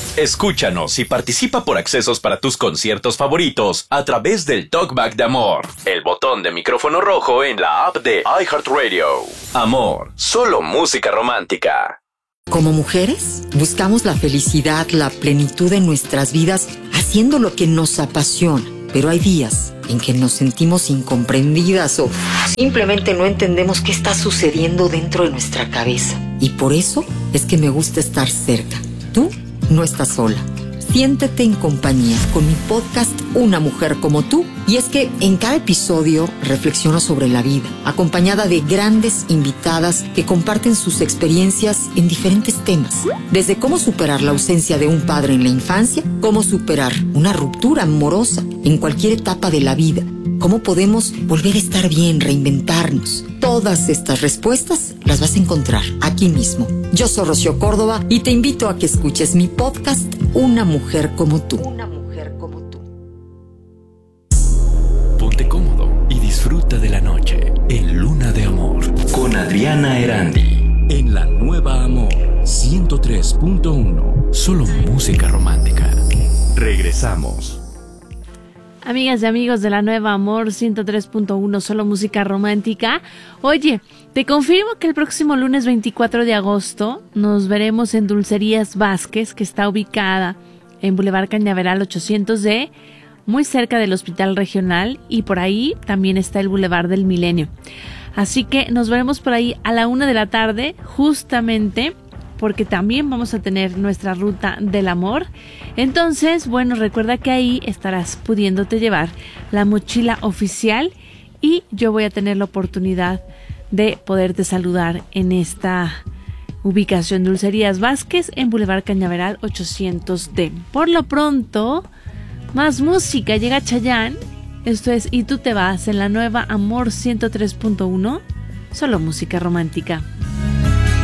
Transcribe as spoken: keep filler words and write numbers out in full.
Escúchanos y participa por accesos para tus conciertos favoritos a través del Talkback de Amor, el botón de micrófono rojo en la app de iHeartRadio. Amor, solo música romántica. Como mujeres, buscamos la felicidad, la plenitud en nuestras vidas, haciendo lo que nos apasiona. Pero hay días en que nos sentimos incomprendidas o simplemente no entendemos qué está sucediendo dentro de nuestra cabeza. Y por eso es que me gusta estar cerca. Tú no estás sola. Siéntete en compañía con mi podcast Una Mujer Como Tú. Y es que en cada episodio reflexiono sobre la vida, acompañada de grandes invitadas que comparten sus experiencias en diferentes temas. Desde cómo superar la ausencia de un padre en la infancia, cómo superar una ruptura amorosa en cualquier etapa de la vida, cómo podemos volver a estar bien, reinventarnos. Todas estas respuestas las vas a encontrar aquí mismo. Yo soy Rocío Córdoba y te invito a que escuches mi podcast Una Mujer Como Tú. Una Mujer Como Tú. Ponte cómodo y disfruta de la noche en Luna de Amor con Adriana Erandi en la Nueva Amor ciento tres punto uno. Solo música romántica. Regresamos. Amigas y amigos de la Nueva Amor ciento tres punto uno, solo música romántica. Oye, te confirmo que el próximo lunes veinticuatro de agosto nos veremos en Dulcerías Vázquez, que está ubicada en Boulevard Cañaveral ochocientos D, muy cerca del Hospital Regional, y por ahí también está el Boulevard del Milenio. Así que nos veremos por ahí a la una de la tarde, justamente porque también vamos a tener nuestra ruta del amor. Entonces, bueno, recuerda que ahí estarás pudiéndote llevar la mochila oficial y yo voy a tener la oportunidad de poderte saludar en esta ubicación, Dulcerías Vázquez, en Boulevard Cañaveral ochocientos D. Por lo pronto, más música. Llega Chayanne. Esto es Y Tú Te Vas en la Nueva Amor ciento tres punto uno, solo música romántica.